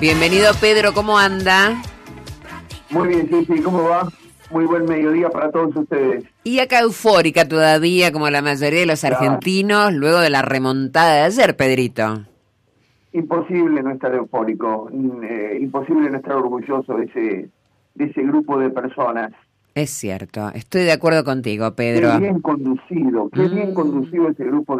Bienvenido, Pedro, ¿cómo anda? Muy bien, sí, ¿cómo va? Muy buen mediodía para todos ustedes. Y acá eufórica todavía, como la mayoría de los argentinos, luego de la remontada de ayer, Pedrito. Imposible no estar eufórico, imposible no estar orgulloso de ese grupo de personas. Es cierto, estoy de acuerdo contigo, Pedro. Qué bien conducido ese grupo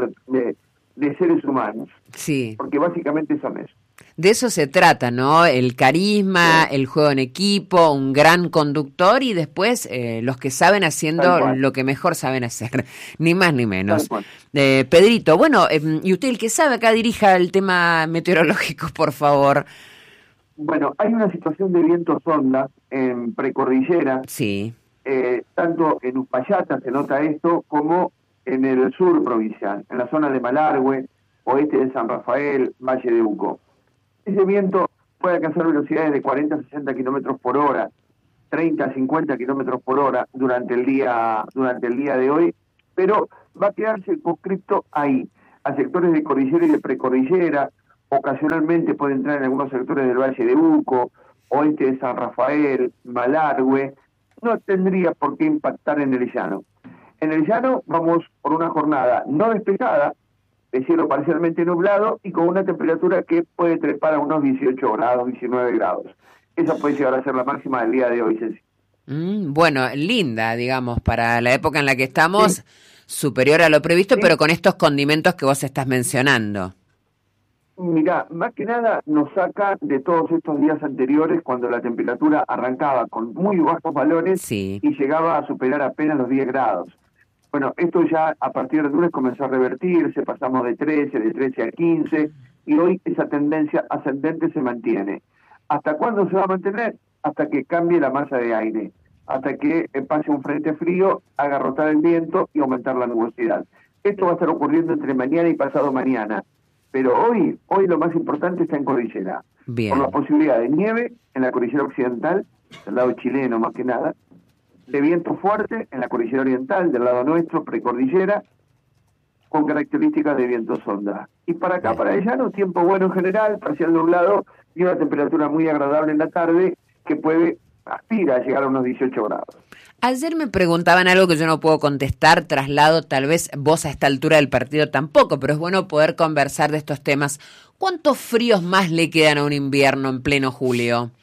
de seres humanos. Sí. Porque básicamente son eso. De eso se trata, ¿no? El carisma, sí, el juego en equipo, un gran conductor y después los que saben haciendo lo que mejor saben hacer, ni más ni menos. Pedrito, bueno, y usted el que sabe acá dirija el tema meteorológico, por favor. Bueno, hay una situación de viento sonda en precordillera. Sí. Tanto en Uspallata se nota esto, como en el sur provincial, en la zona de Malargüe, oeste de San Rafael, Valle de Uco. Ese viento puede alcanzar velocidades de 40 a 60 kilómetros por hora, 30 a 50 kilómetros por hora durante el día de hoy, pero va a quedar circunscripto ahí, a sectores de cordillera y de precordillera. Ocasionalmente puede entrar en algunos sectores del Valle de Uco, oeste de San Rafael, Malargüe. No tendría por qué impactar en el llano. En el llano vamos por una jornada no despejada, de cielo parcialmente nublado y con una temperatura que puede trepar a unos 18 grados, 19 grados. Esa puede llegar a ser la máxima del día de hoy, Ceci. Bueno, linda, digamos, para la época en la que estamos, sí, superior a lo previsto, sí, pero con estos condimentos que vos estás mencionando. Mirá, más que nada nos saca de todos estos días anteriores cuando la temperatura arrancaba con muy bajos valores, sí, y llegaba a superar apenas los 10 grados. Bueno, esto ya a partir de lunes comenzó a revertirse, pasamos de 13 a 15, y hoy esa tendencia ascendente se mantiene. ¿Hasta cuándo se va a mantener? Hasta que cambie la masa de aire, hasta que pase un frente frío, haga rotar el viento y aumentar la nubosidad. Esto va a estar ocurriendo entre mañana y pasado mañana, pero hoy lo más importante está en cordillera. Bien. Por la posibilidad de nieve en la cordillera occidental, del lado chileno más que nada, de viento fuerte en la cordillera oriental, del lado nuestro, precordillera, con características de viento sonda. Y para acá, para el llano, tiempo bueno en general, parcial nublado y una temperatura muy agradable en la tarde que aspira a llegar a unos 18 grados. Ayer me preguntaban algo que yo no puedo contestar, traslado, tal vez vos a esta altura del partido tampoco, pero es bueno poder conversar de estos temas. ¿Cuántos fríos más le quedan a un invierno en pleno julio?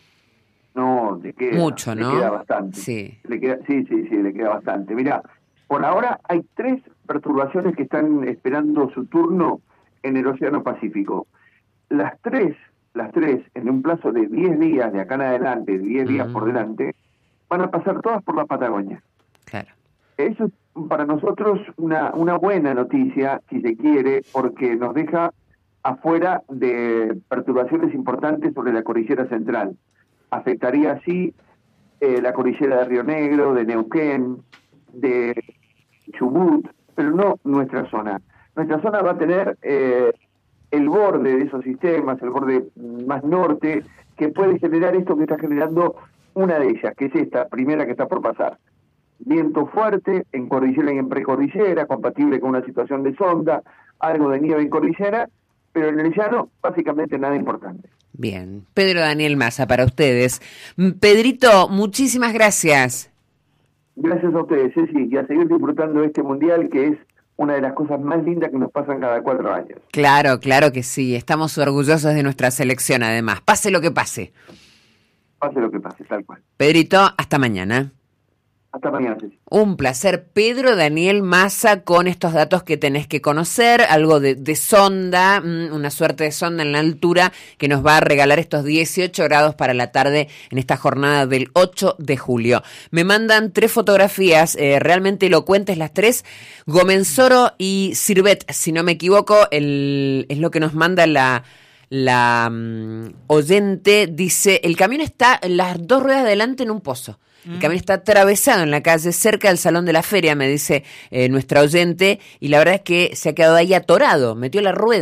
No, le queda mucho, ¿no? Le queda bastante. Sí. Le queda bastante. Mirá, por ahora hay 3 perturbaciones que están esperando su turno en el Océano Pacífico. Las tres, en un plazo de 10 días de acá en adelante, 10 días por delante, van a pasar todas por la Patagonia. Claro. Eso es para nosotros una buena noticia, si se quiere, porque nos deja afuera de perturbaciones importantes sobre la cordillera central. Afectaría así la cordillera de Río Negro, de Neuquén, de Chubut, pero no nuestra zona. Nuestra zona va a tener el borde de esos sistemas, el borde más norte, que puede generar esto que está generando una de ellas, que es esta primera que está por pasar. Viento fuerte en cordillera y en precordillera, compatible con una situación de sonda, algo de nieve en cordillera, pero en el llano básicamente nada importante. Bien, Pedro Daniel Massa para ustedes. Pedrito, muchísimas gracias. Gracias a ustedes, Ceci, y a seguir disfrutando de este mundial que es una de las cosas más lindas que nos pasan cada 4 años. Claro que sí, estamos orgullosos de nuestra selección además, pase lo que pase. Pase lo que pase, tal cual. Pedrito, hasta mañana. Hasta mañana, Ceci. Un placer, Pedro Daniel Massa, con estos datos que tenés que conocer, algo de sonda, una suerte de sonda en la altura que nos va a regalar estos 18 grados para la tarde en esta jornada del 8 de julio. Me mandan 3 fotografías realmente elocuentes las 3, Gomenzoro y Sirvet, si no me equivoco, es lo que nos manda la oyente, dice, el camión está las 2 ruedas delante en un pozo. El camión está atravesado en la calle cerca del Salón de la Feria, me dice nuestra oyente, y la verdad es que se ha quedado ahí atorado, metió la rueda.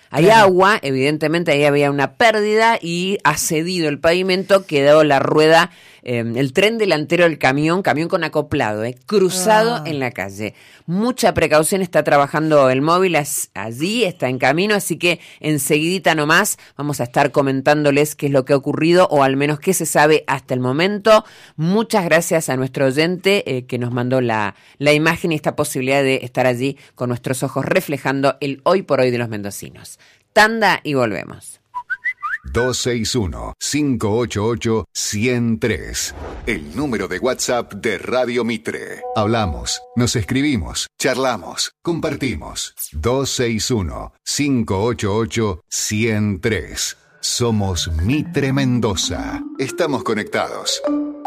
Hay agua, evidentemente ahí había una pérdida y ha cedido el pavimento, quedó la rueda, el tren delantero del camión con acoplado, cruzado en la calle. Mucha precaución, está trabajando el móvil allí, está en camino, así que enseguidita nomás vamos a estar comentándoles qué es lo que ha ocurrido o al menos qué se sabe hasta el momento. Muchas gracias a nuestro oyente que nos mandó la imagen y esta posibilidad de estar allí con nuestros ojos reflejando el hoy por hoy de los mendocinos. Tanda y volvemos. 261-588-103. El número de WhatsApp de Radio Mitre. Hablamos, nos escribimos, charlamos, compartimos. 261-588-103. Somos Mitre Mendoza. Estamos conectados.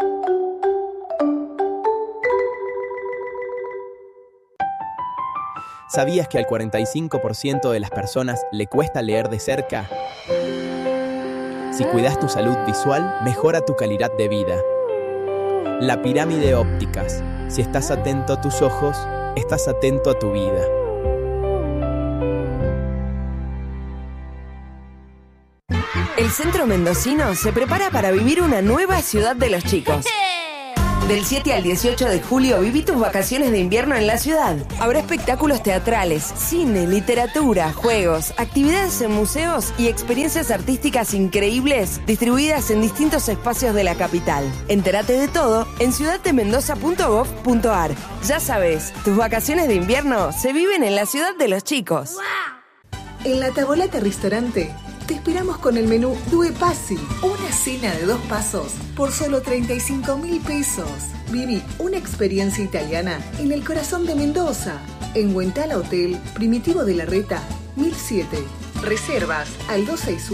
¿Sabías que al 45% de las personas le cuesta leer de cerca? Si cuidas tu salud visual, mejora tu calidad de vida. La Pirámide Ópticas. Si estás atento a tus ojos, estás atento a tu vida. El centro mendocino se prepara para vivir una nueva ciudad de los chicos. Del 7 al 18 de julio viví tus vacaciones de invierno en la ciudad. Habrá espectáculos teatrales, cine, literatura, juegos, actividades en museos y experiencias artísticas increíbles distribuidas en distintos espacios de la capital. Entérate de todo en ciudaddemendoza.gov.ar. Ya sabes, tus vacaciones de invierno se viven en la ciudad de los chicos. En La Tavolata Restaurante te esperamos con el menú Due Passi, una cena de 2 pasos por solo 35.000 pesos. Viví una experiencia italiana en el corazón de Mendoza, en Huentala Hotel, Primitivo de la Reta, 1007. Reservas al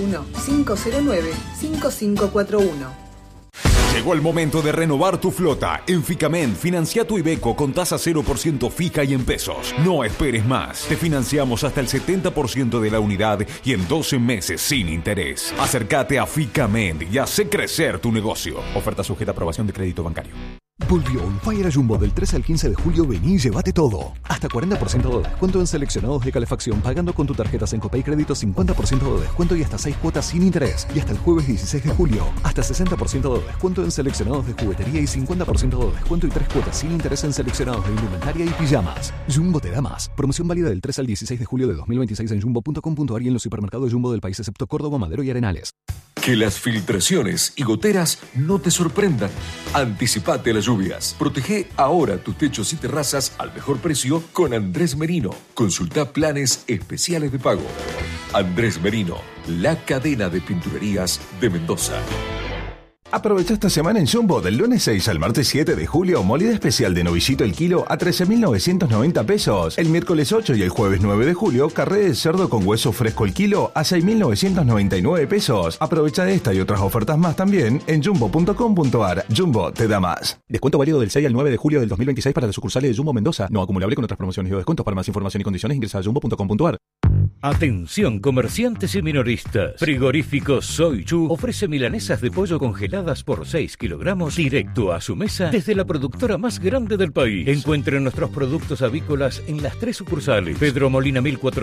261-509-5541. Llegó el momento de renovar tu flota. En Ficamen, financia tu Iveco con tasa 0% fija y en pesos. No esperes más. Te financiamos hasta el 70% de la unidad y en 12 meses sin interés. Acércate a Ficamen y hace crecer tu negocio. Oferta sujeta a aprobación de crédito bancario. Volvió un Fire a Jumbo del 13 al 15 de julio. Vení y llévate todo. Hasta 40% de descuento en seleccionados de calefacción pagando con tu tarjeta Sencopay Crédito, 50% de descuento y hasta 6 cuotas sin interés. Y hasta el jueves 16 de julio, hasta 60% de descuento en seleccionados de juguetería y 50% de descuento y 3 cuotas sin interés en seleccionados de indumentaria y pijamas. Jumbo te da más. Promoción válida del 3 al 16 de julio de 2026 en jumbo.com.ar y en los supermercados Jumbo del país excepto Córdoba, Madero y Arenales. Que las filtraciones y goteras no te sorprendan. Anticipate a las lluvias. Protege ahora tus techos y terrazas al mejor precio con Andrés Merino. Consulta planes especiales de pago. Andrés Merino, la cadena de pinturerías de Mendoza. Aprovecha esta semana en Jumbo del lunes 6 al martes 7 de julio, molida especial de novillito el kilo a 13.990 pesos. El miércoles 8 y el jueves 9 de julio, carré de cerdo con hueso fresco el kilo a 6.999 pesos. Aprovecha esta y otras ofertas más también en jumbo.com.ar. Jumbo te da más. Descuento válido del 6 al 9 de julio del 2026 para las sucursales de Jumbo Mendoza. No acumulable con otras promociones y descuentos. Para más información y condiciones ingresa a jumbo.com.ar. Atención comerciantes y minoristas. Frigorífico Soy Chu ofrece milanesas de pollo congeladas por 6 kilogramos directo a su mesa desde la productora más grande del país. Encuentren nuestros productos avícolas en las 3 sucursales: Pedro Molina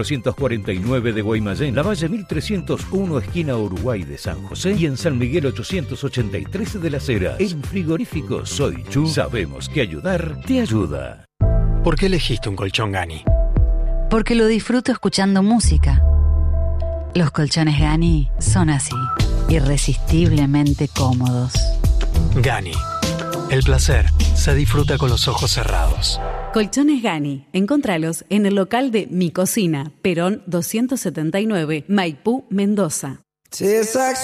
1449 de Guaymallén, Lavalle 1301 esquina Uruguay de San José y en San Miguel 883 de Las Heras. En Frigorífico Soy Chu sabemos que ayudar te ayuda. ¿Por qué elegiste un colchón Gani? Porque lo disfruto escuchando música. Los colchones Gani son así, irresistiblemente cómodos. Gani, el placer se disfruta con los ojos cerrados. Colchones Gani, encontralos en el local de Mi Cocina, Perón 279, Maipú, Mendoza.